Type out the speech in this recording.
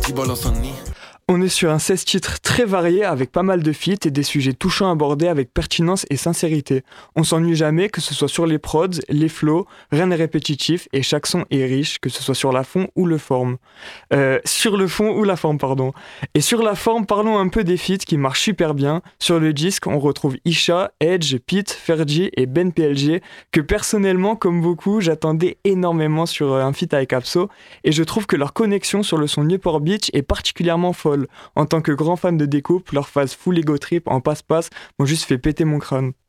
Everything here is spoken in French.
tipo los sonidos. On est sur un 16 titres très varié avec pas mal de feats et des sujets touchants abordés avec pertinence et sincérité. On s'ennuie jamais, que ce soit sur les prods, les flows, rien n'est répétitif et chaque son est riche, que ce soit sur la fond ou le forme. Sur le fond ou la forme, pardon. Et sur la forme, parlons un peu des feats qui marchent super bien. Sur le disque, on retrouve Isha, Edge, Pete, Fergie et Ben PLG, que personnellement, comme beaucoup, j'attendais énormément sur un feat avec Apso, et je trouve que leur connexion sur le son Newport Beach est particulièrement folle. En tant que grand fan de découpe, leur phase full ego trip en passe-passe m'ont juste fait péter mon crâne.